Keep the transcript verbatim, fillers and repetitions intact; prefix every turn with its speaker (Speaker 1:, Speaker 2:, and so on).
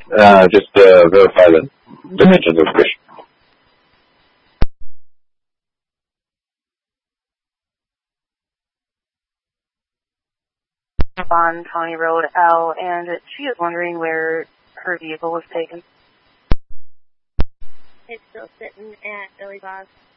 Speaker 1: Uh, just uh, verify the dimensions of fish.
Speaker 2: On Tawny Road L, and she is wondering where her vehicle was taken.
Speaker 3: It's still sitting at Billy Bob's.